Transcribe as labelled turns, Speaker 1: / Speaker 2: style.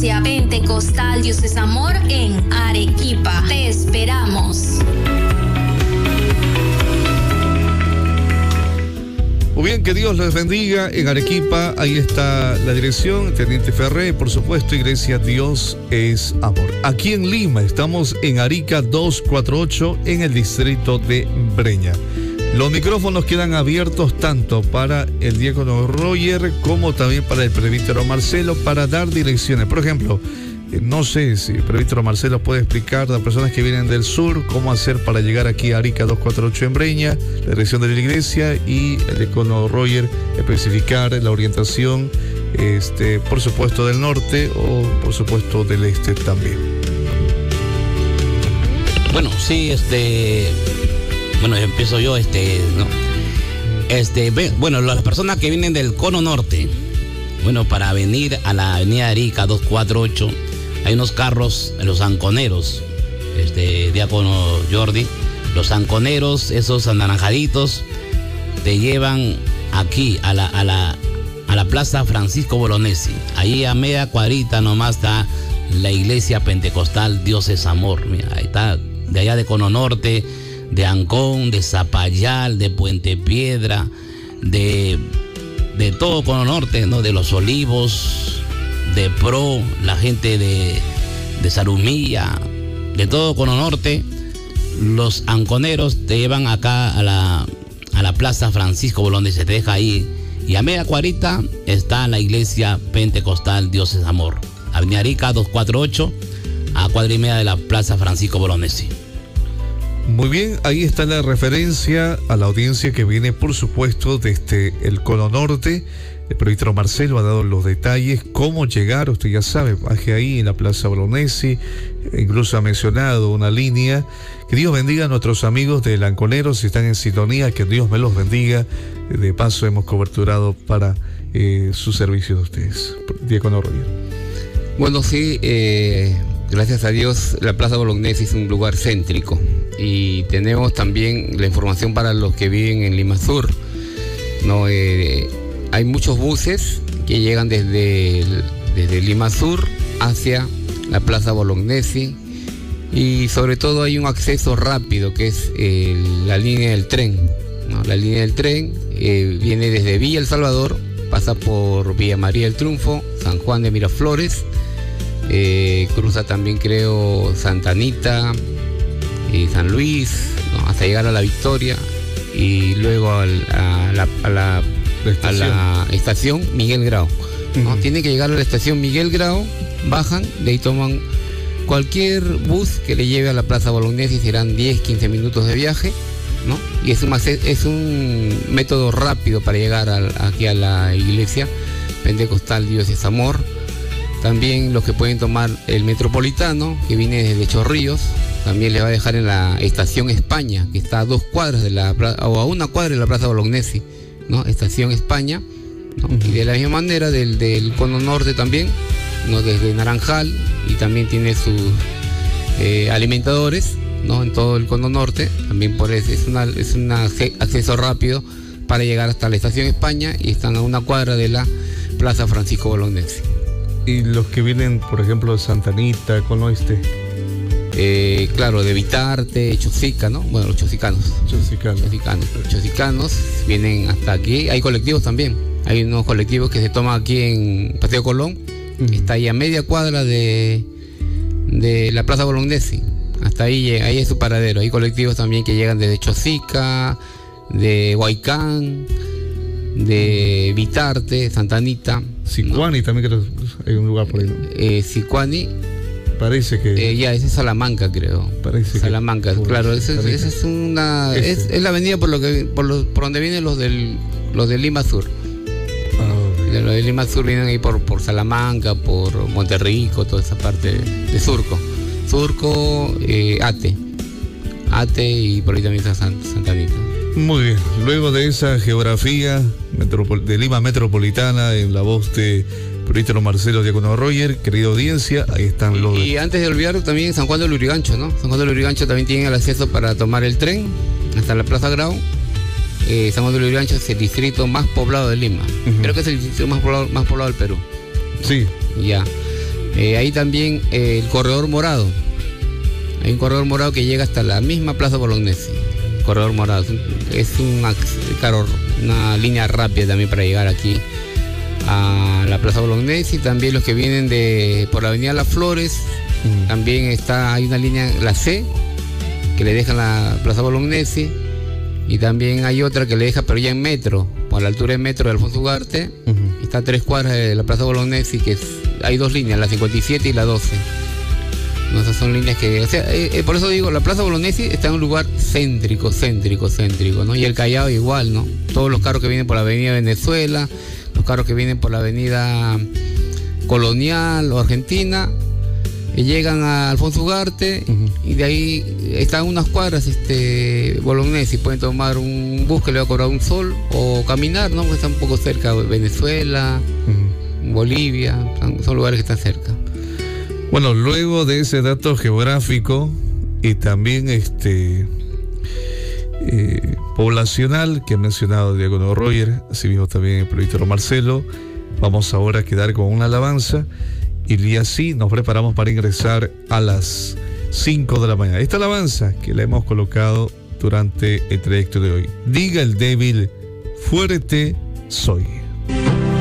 Speaker 1: Iglesia Pentecostal Dios es Amor en Arequipa. Te esperamos.
Speaker 2: Muy bien, que Dios les bendiga en Arequipa. Ahí está la dirección, Teniente Ferré, por supuesto, Iglesia Dios es Amor. Aquí en Lima estamos en Arica 248 en el distrito de Breña. Los micrófonos quedan abiertos tanto para el diácono Roger como también para el presbítero Marcelo para dar direcciones. Por ejemplo, no sé si el presbítero Marcelo puede explicar a las personas que vienen del sur cómo hacer para llegar aquí a Arica 248 en Breña, la dirección de la iglesia, y el diácono Roger especificar la orientación, por supuesto del norte o por supuesto del este también.
Speaker 3: Bueno, sí, bueno, empiezo yo, ¿no? Bueno, las personas que vienen del cono norte, bueno, para venir a la avenida Arica 248, hay unos carros, los anconeros, diácono Jordi, los anconeros, esos anaranjaditos, te llevan aquí a la Plaza Francisco Bolognesi. Ahí a media cuadrita nomás está la Iglesia Pentecostal Dios es Amor. Mira, ahí está, de allá de cono norte, de Ancón, de Zapayal, de Puente Piedra, de todo cono norte, ¿no? De Los Olivos, de Pro, la gente de Sarumilla, de todo cono norte. Los anconeros te llevan acá a la Plaza Francisco Bolognesi, se te deja ahí, y a media cuadrita está la Iglesia Pentecostal Dios es Amor, Avenida Arica 248, a cuadra y media de la Plaza Francisco Bolognesi.
Speaker 2: Muy bien, ahí está la referencia a la audiencia que viene, por supuesto, desde el cono norte. El presbítero Marcelo ha dado los detalles, cómo llegar, usted ya sabe, baje ahí en la Plaza Bolognesi, incluso ha mencionado una línea. Que Dios bendiga a nuestros amigos de Lanconeros, si están en sintonía, que Dios me los bendiga. De paso hemos coberturado para su servicio de ustedes. Diácono Roger.
Speaker 4: Bueno, sí, gracias a Dios la Plaza Bolognesi es un lugar céntrico y tenemos también la información para los que viven en Lima Sur, ¿no? Hay muchos buses que llegan desde Lima Sur hacia la Plaza Bolognesi, y sobre todo hay un acceso rápido que es la línea del tren, ¿no? La línea del tren viene desde Villa El Salvador, pasa por Villa María del Triunfo, San Juan de Miraflores, cruza también creo Santa Anita y San Luis, ¿no? Hasta llegar a La Victoria y luego a la estación Miguel Grau, ¿no? Tienen que llegar a la estación Miguel Grau, bajan, de ahí toman cualquier bus que le lleve a la Plaza Bolognesi, serán 10-15 minutos de viaje, ¿no? Y es un método rápido para llegar aquí a la Iglesia Pentecostal Dios es Amor. También los que pueden tomar el Metropolitano, que viene desde Chorrillos, también le va a dejar en la estación España, que está a 2 cuadras o a 1 cuadra de la Plaza Bolognesi, ¿no? Estación España, ¿no? Y de la misma manera del cono norte también, ¿no? Desde Naranjal, y también tiene sus alimentadores, ¿no? En todo el cono norte, también por eso es un acceso rápido para llegar hasta la estación España, y están a 1 cuadra de la Plaza Francisco Bolognesi.
Speaker 2: Y los que vienen, por ejemplo, de Santa Anita, cono este.
Speaker 4: Claro, de Vitarte, Chosica, ¿no? Bueno, los chosicanos vienen hasta aquí. Hay colectivos también. Hay unos colectivos que se toman aquí en Paseo Colón. Está ahí a media cuadra de la Plaza Bolognesi. Hasta ahí es su paradero. Hay colectivos también que llegan desde Chosica, de Huaycán, de Vitarte, Santa Anita.
Speaker 2: Sicuani, ¿no? También creo que hay un lugar por ahí, ¿no?
Speaker 4: Sicuani.
Speaker 2: Parece que...
Speaker 4: ya, ese es Salamanca, creo.
Speaker 2: Parece
Speaker 4: Salamanca,
Speaker 2: que...
Speaker 4: claro. Esa es una... Es la avenida por donde vienen los de Lima Sur. Los de Lima Sur vienen ahí por Salamanca, por Monterrico, toda esa parte de Surco. Ate, y por ahí también está Santa Anita.
Speaker 2: Muy bien, luego de esa geografía de Lima Metropolitana, en la voz de presbítero Marcelo Diácono Roger, querida audiencia, ahí están los...
Speaker 4: Y antes de olvidar también San Juan de Lurigancho, ¿no? San Juan de Lurigancho también tiene el acceso para tomar el tren hasta la Plaza Grau. San Juan de Lurigancho es el distrito más poblado de Lima. Creo que es el distrito más poblado del Perú.
Speaker 2: Sí.
Speaker 4: Ya. Hay también el corredor morado. Hay un corredor morado que llega hasta la misma Plaza Bolognesi. Corredor morado. Es una línea rápida también para llegar aquí a la Plaza Bolognesi. También los que vienen por la Avenida Las Flores. También hay una línea, la C, que le deja la Plaza Bolognesi. Y también hay otra que le deja, pero ya en metro, por la altura del metro de Alfonso Ugarte. Está a 3 cuadras de la Plaza Bolognesi, que hay 2 líneas, la 57 y la 12. No, esas son líneas que... O sea, por eso digo, la Plaza Bolognesi está en un lugar céntrico, ¿no? Y el Callao igual, ¿no? Todos los carros que vienen por la Avenida Venezuela, los carros que vienen por la Avenida Colonial o Argentina, y llegan a Alfonso Ugarte, y de ahí están unas cuadras Bolognesi. Pueden tomar un bus que le va a cobrar un sol, o caminar, ¿no? Porque está un poco cerca, Venezuela, Bolivia, son lugares que están cerca.
Speaker 2: Bueno, luego de ese dato geográfico y también poblacional que ha mencionado Diácono Roger, así mismo también el presbítero Marcelo, vamos ahora a quedar con una alabanza y así nos preparamos para ingresar a las 5 de la mañana. Esta alabanza que la hemos colocado durante el trayecto de hoy. Diga el débil, fuerte soy.